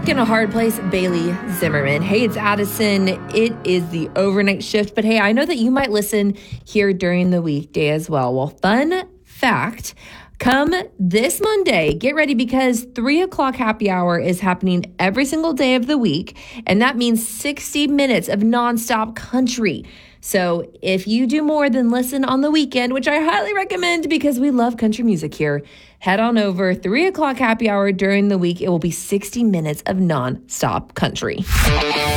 rock in a hard place, Bailey Zimmerman. Hey, it's Addison. It is the overnight shift, but hey, I know that you might listen here during the weekday as well. Well, fun fact, come this Monday, get ready because 3 o'clock happy hour is happening every single day of the week, and that means 60 minutes of nonstop country. So if you do more than listen on the weekend, which I highly recommend because we love country music here, head on over 3 o'clock happy hour during the week. It will be 60 minutes of nonstop country.